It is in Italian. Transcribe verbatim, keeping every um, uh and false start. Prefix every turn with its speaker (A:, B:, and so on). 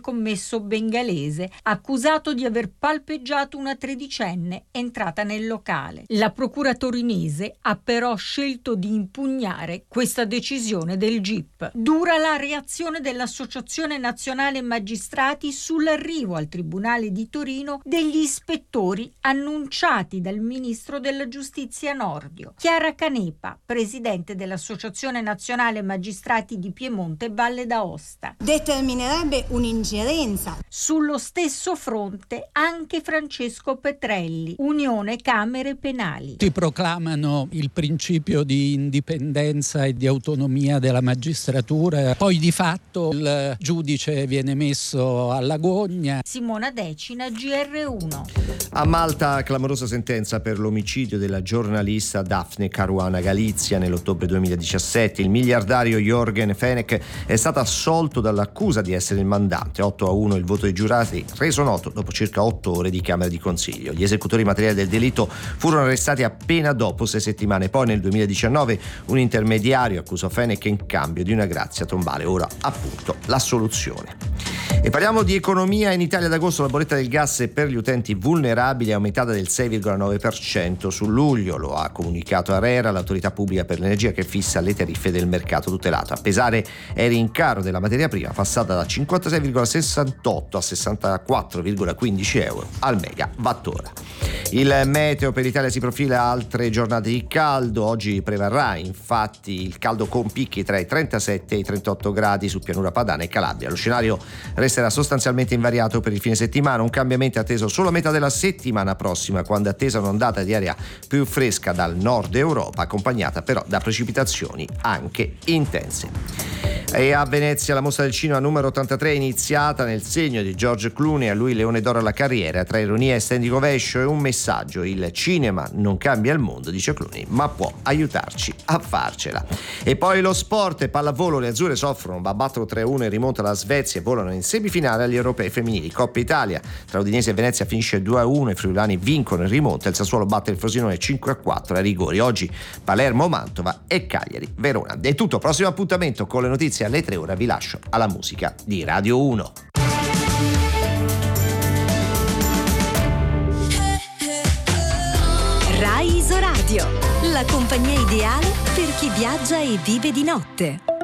A: commesso bengalese, accusato di aver palpeggiato una tredicenne entrata nel locale. La procura torinese ha però scelto di impugnare questa decisione del G I P. Dura la reazione dell'Associazione Nazionale Magistrati sull'arrivo al Tribunale di Torino degli ispettori annunciati dal ministro della Giustizia Nordio. Chiara Canepa, presidente dell'Associazione Nazionale Magistrati di Piemonte e Valle d'Aosta.
B: Determinerebbe un'ingerenza.
A: Sullo stesso fronte anche Francesco Petrelli, Unione Camere Penali.
C: Si proclamano il principio di indipendenza e di autonomia della magistratura, poi di fatto il giudice viene messo alla gogna.
A: Simona Decina, G R uno.
D: A Malta, clamorosa sentenza per l'omicidio della giornalista Daphne Caruana Galizia nell'ottobre duemiladiciassette. Il miliardario Jorgen Fenech è stato assolto dall'accusa di essere il mandante. otto a uno il voto dei giurati, reso noto dopo circa otto ore di Camera di Consiglio. Gli esecutori materiali del delitto furono arrestati appena dopo sei settimane. Poi nel duemiladiciannove un intermediario accusò Fenech in cambio di una grazia tombale. Ora appunto l'assoluzione. E parliamo di economia. In Italia ad agosto la bolletta del gas per gli utenti vulnerabili è aumentata del sei virgola nove per cento su luglio, lo ha comunicato ARERA, l'autorità pubblica per l'energia che fissa le tariffe del mercato tutelato. A pesare è il rincaro della materia prima, passata da cinquantasei virgola sessantotto a sessantaquattro virgola quindici euro al megawattora. Il meteo per l'Italia si profila altre giornate di caldo. Oggi prevarrà infatti il caldo con picchi tra i trentasette e i trentotto gradi su pianura padana e Calabria. Lo scenario resterà sostanzialmente invariato per il fine settimana, un cambiamento atteso solo a metà della settimana prossima, quando è attesa un'ondata di aria più fresca dal nord Europa, accompagnata però da precipitazioni anche intense. E a Venezia la mostra del cinema numero ottantatré è iniziata nel segno di George Clooney, a lui Leone d'Oro alla carriera, tra ironia e standing ovation e un messaggio: il cinema non cambia il mondo, dice Clooney, ma può aiutarci a farcela. E poi lo sport e pallavolo, le azzurre soffrono, ma battono tre a uno in rimonta alla Svezia e volano in semifinale agli europei femminili. Coppa Italia, tra Udinese e Venezia finisce due a uno, i friulani vincono in rimonta, il Sassuolo batte il Frosinone cinque a quattro a rigori. Oggi Palermo, Mantova e Cagliari, Verona. È tutto, prossimo appuntamento con le notizie alle tre. Ora vi lascio alla musica di Radio uno.
E: Rai Isoradio, la compagnia ideale per chi viaggia e vive di notte.